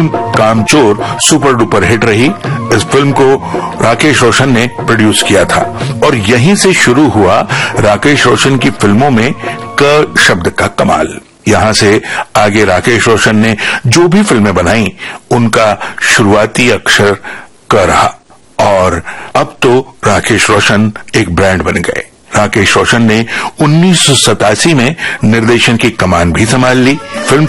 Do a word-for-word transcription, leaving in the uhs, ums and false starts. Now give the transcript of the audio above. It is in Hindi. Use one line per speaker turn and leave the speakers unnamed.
कामचोर सुपर डुपर हिट रही। इस फिल्म को राकेश रोशन ने प्रोड्यूस किया था और यहीं से शुरू हुआ राकेश रोशन की फिल्मों में क शब्द का कमाल। यहां से आगे राकेश रोशन ने जो भी फिल्में बनाई उनका शुरुआती अक्षर क रहा और अब तो राकेश रोशन एक ब्रांड बन गए। राकेश रोशन ने उन्नीस सौ सतासी में निर्देशन की कमान भी संभाल ली। फिल्म